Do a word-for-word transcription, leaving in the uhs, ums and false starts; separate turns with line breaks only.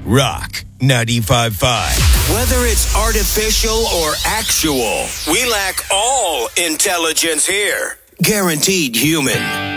Rock ninety-five point five. Whether it's artificial or actual, we lack all intelligence here. Guaranteed human.